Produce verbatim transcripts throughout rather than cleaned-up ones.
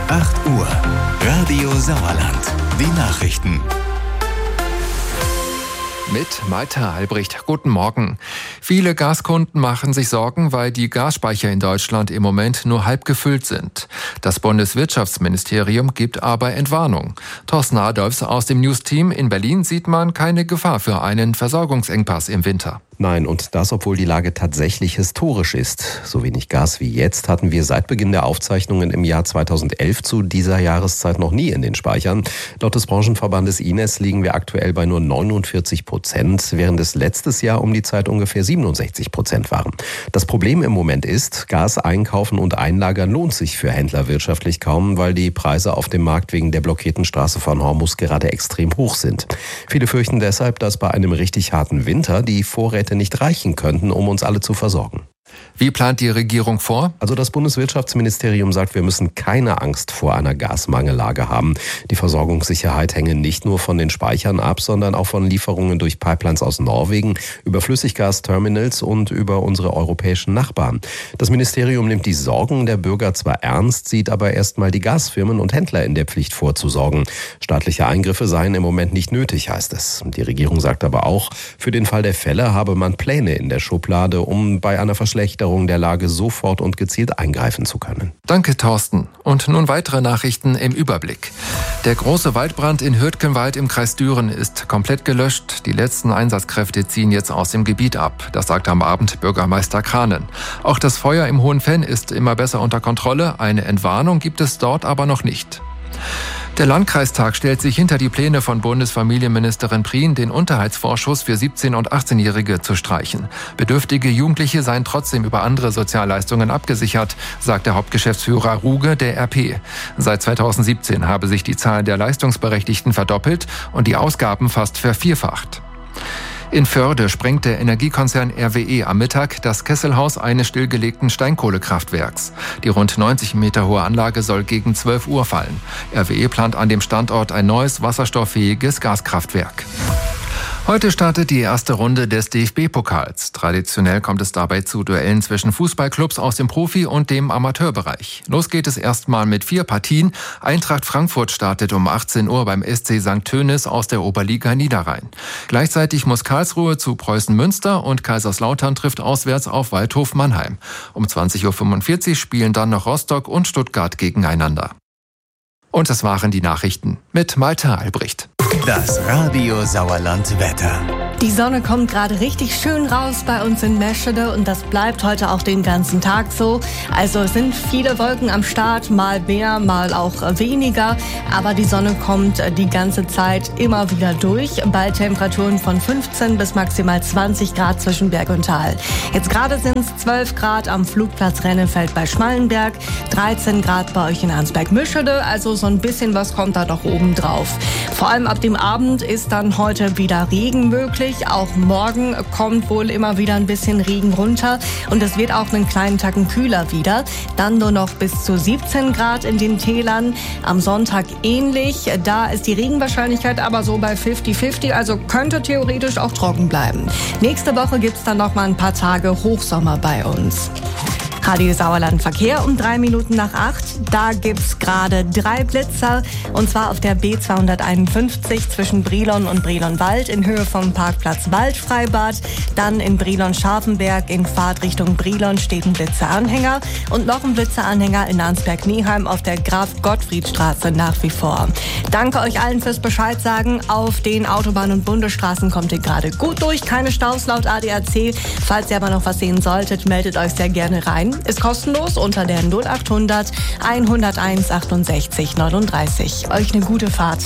acht Uhr. Radio Sauerland. Die Nachrichten. Mit Malte Albrecht. Guten Morgen. Viele Gaskunden machen sich Sorgen, weil die Gasspeicher in Deutschland im Moment nur halb gefüllt sind. Das Bundeswirtschaftsministerium gibt aber Entwarnung. Thorsten Adolfs aus dem News-Team in Berlin sieht man keine Gefahr für einen Versorgungsengpass im Winter. Nein, und das, obwohl die Lage tatsächlich historisch ist. So wenig Gas wie jetzt hatten wir seit Beginn der Aufzeichnungen im Jahr zweitausendelf zu dieser Jahreszeit noch nie in den Speichern. Laut des Branchenverbandes I N E S liegen wir aktuell bei nur neunundvierzig Prozent, während es letztes Jahr um die Zeit ungefähr siebenundsechzig Prozent waren. Das Problem im Moment ist, Gas einkaufen und einlagern lohnt sich für Händler wirtschaftlich kaum, weil die Preise auf dem Markt wegen der blockierten Straße von Hormuz gerade extrem hoch sind. Viele fürchten deshalb, dass bei einem richtig harten Winter die Vorräte nicht reichen könnten, um uns alle zu versorgen. Wie plant die Regierung vor? Also das Bundeswirtschaftsministerium sagt, wir müssen keine Angst vor einer Gasmangellage haben. Die Versorgungssicherheit hänge nicht nur von den Speichern ab, sondern auch von Lieferungen durch Pipelines aus Norwegen, über Flüssiggasterminals und über unsere europäischen Nachbarn. Das Ministerium nimmt die Sorgen der Bürger zwar ernst, sieht aber erstmal die Gasfirmen und Händler in der Pflicht vorzusorgen. Staatliche Eingriffe seien im Moment nicht nötig, heißt es. Die Regierung sagt aber auch, für den Fall der Fälle habe man Pläne in der Schublade, um bei einer Verschlechterung der Lage sofort und gezielt eingreifen zu können. Danke, Thorsten. Und nun weitere Nachrichten im Überblick. Der große Waldbrand in Hürtgenwald im Kreis Düren ist komplett gelöscht. Die letzten Einsatzkräfte ziehen jetzt aus dem Gebiet ab. Das sagte am Abend Bürgermeister Kranen. Auch das Feuer im Hohenfenn ist immer besser unter Kontrolle. Eine Entwarnung gibt es dort aber noch nicht. Der Landkreistag stellt sich hinter die Pläne von Bundesfamilienministerin Prien, den Unterhaltsvorschuss für siebzehn- und achtzehnjährige zu streichen. Bedürftige Jugendliche seien trotzdem über andere Sozialleistungen abgesichert, sagt der Hauptgeschäftsführer Ruge der R P. Seit zweitausendsiebzehn habe sich die Zahl der Leistungsberechtigten verdoppelt und die Ausgaben fast vervierfacht. In Förde sprengt der Energiekonzern R W E am Mittag das Kesselhaus eines stillgelegten Steinkohlekraftwerks. Die rund neunzig Meter hohe Anlage soll gegen zwölf Uhr fallen. R W E plant an dem Standort ein neues wasserstofffähiges Gaskraftwerk. Heute startet die erste Runde des D F B-Pokals. Traditionell kommt es dabei zu Duellen zwischen Fußballclubs aus dem Profi- und dem Amateurbereich. Los geht es erstmal mit vier Partien. Eintracht Frankfurt startet um achtzehn Uhr beim S C Sankt Tönis aus der Oberliga Niederrhein. Gleichzeitig muss Karlsruhe zu Preußen Münster und Kaiserslautern trifft auswärts auf Waldhof Mannheim. Um zwanzig Uhr fünfundvierzig spielen dann noch Rostock und Stuttgart gegeneinander. Und das waren die Nachrichten mit Malte Albrecht. Das Radio Sauerland Wetter. Die Sonne kommt gerade richtig schön raus bei uns in Meschede und das bleibt heute auch den ganzen Tag so. Also es sind viele Wolken am Start, mal mehr, mal auch weniger. Aber die Sonne kommt die ganze Zeit immer wieder durch bei Temperaturen von fünfzehn bis maximal zwanzig Grad zwischen Berg und Tal. Jetzt gerade sind es zwölf Grad am Flugplatz Rennefeld bei Schmallenberg, dreizehn Grad bei euch in Arnsberg-Mischede. Also so ein bisschen was kommt da doch oben drauf. Vor allem ab dem Abend ist dann heute wieder Regen möglich. Auch morgen kommt wohl immer wieder ein bisschen Regen runter und es wird auch einen kleinen Tacken kühler wieder. Dann nur noch bis zu siebzehn Grad in den Tälern. Am Sonntag ähnlich. Da ist die Regenwahrscheinlichkeit aber so bei fünfzig fünfzig, also könnte theoretisch auch trocken bleiben. Nächste Woche gibt's dann noch mal ein paar Tage Hochsommer bei uns. Radio Sauerland Verkehr um drei Minuten nach acht. Da gibt's gerade drei Blitzer und zwar auf der B zweihunderteinundfünfzig zwischen Brilon und Brilonwald in Höhe vom Parkplatz Waldfreibad. Dann in Brilon-Scharfenberg in Fahrtrichtung Brilon steht ein Blitzeranhänger und noch ein Blitzeranhänger in Arnsberg-Nieheim auf der Graf-Gottfried-Straße nach wie vor. Danke euch allen fürs Bescheid sagen. Auf den Autobahnen und Bundesstraßen kommt ihr gerade gut durch. Keine Staus laut A D A C. Falls ihr aber noch was sehen solltet, meldet euch sehr gerne rein. Ist kostenlos unter der null achthundert hunderteins achtundsechzig neununddreißig. Euch eine gute Fahrt.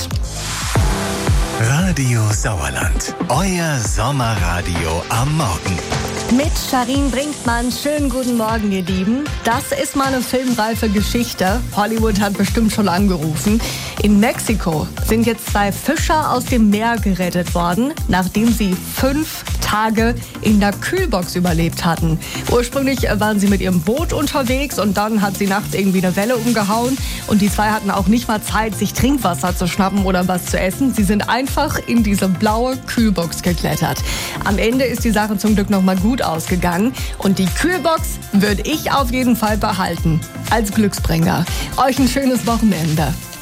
Radio Sauerland, euer Sommerradio am Morgen. Mit Sharin Brinkmann. Schönen guten Morgen, ihr Lieben. Das ist mal eine filmreife Geschichte. Hollywood hat bestimmt schon angerufen. In Mexiko sind jetzt zwei Fischer aus dem Meer gerettet worden, nachdem sie fünf Tage in der Kühlbox überlebt hatten. Ursprünglich waren sie mit ihrem Boot unterwegs und dann hat sie nachts irgendwie eine Welle umgehauen und die zwei hatten auch nicht mal Zeit, sich Trinkwasser zu schnappen oder was zu essen. Sie sind einfach in diese blaue Kühlbox geklettert. Am Ende ist die Sache zum Glück noch mal gut ausgegangen und die Kühlbox würde ich auf jeden Fall behalten als Glücksbringer. Euch ein schönes Wochenende.